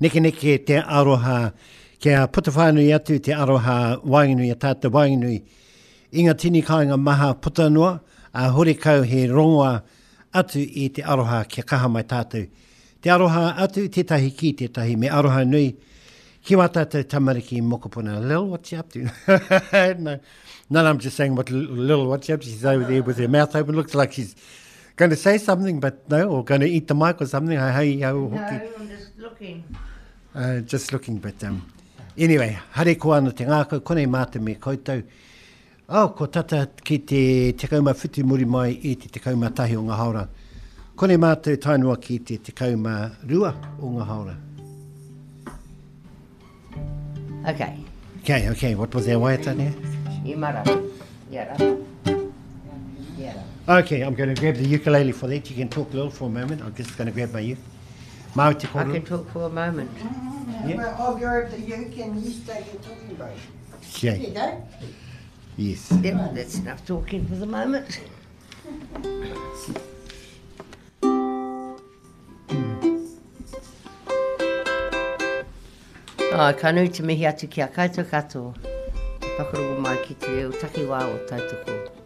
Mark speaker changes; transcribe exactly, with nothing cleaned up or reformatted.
Speaker 1: neke neke te aroha, kia puta whānui atu te aroha wainganui a tāta wainganui. Inga tini kāinga maha puta noa, a hore kau he rongoa atu i te aroha kia kaha mai tātou. Te aroha atu tētahi ki tētahi me aroha nui. Ki wā tātou tamariki mokopuna. Lil, what's she up to? no, no, I'm just saying what Lil, what's she up to? She's over there with her mouth open. Looks like she's going to say something, but no, or going to eat the mic or something. Hey, hey,
Speaker 2: no, I'm just looking.
Speaker 1: Uh, just looking, but um, anyway, hare ko ana te ngākau, konei māta me koutou. Oh, ko tata ki te te kauma whitu muri mai i te te kauma tahi o ngā haora. Konei mātou tainua ki te te kauma rua o ngā haora.
Speaker 2: Okay.
Speaker 1: Okay, okay, what was our waiata there?
Speaker 2: I mara. Yara. Yara.
Speaker 1: Okay, I'm going to grab the ukulele for that. You can talk a little for a moment. I'm just going to grab my uke. Mau te
Speaker 2: I
Speaker 1: koro.
Speaker 2: can talk for a moment.
Speaker 1: Yeah.
Speaker 3: Well, I'll grab the uke and you stay here talking, bro. There you
Speaker 1: Okay.
Speaker 3: go.
Speaker 1: Yes.
Speaker 2: Yep, that's enough talking for the moment. Oh, ka nui te mihi atu ki a koutou katoa. Whakarongo mai ki te reo takiwā o tautoko.